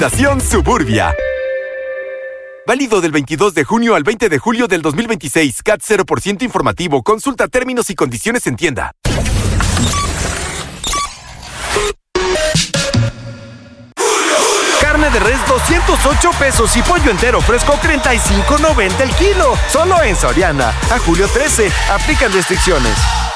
Estación Suburbia. Válido del 22 de junio al 20 de julio del 2026. CAT 0% informativo. Consulta términos y condiciones en tienda. Carne de res 208 pesos y pollo entero fresco 35.90 el kilo. Solo en Soriana. A julio 13. Aplican restricciones.